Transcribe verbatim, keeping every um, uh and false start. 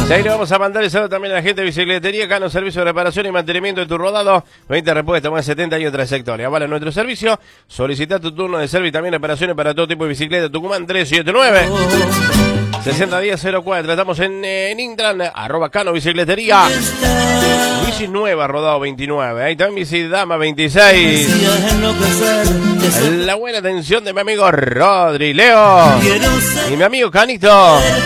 Y ahí le vamos a mandar el saludo también a la gente de Bicicletería Cano, servicio de reparación y mantenimiento de tu rodado. veinte repuestos, más de setenta años de trayectoria. Vale nuestro servicio. Solicita tu turno de servicio y también reparaciones para todo tipo de bicicleta. Tucumán tres siete nueve sesenta diez cero cuatro. Estamos en, en Intran, arroba Cano Bicicletería. Bici nueva, rodado veintinueve. Ahí también bici dama veintiséis. La buena atención de mi amigo Rodri Leo y mi amigo Canito.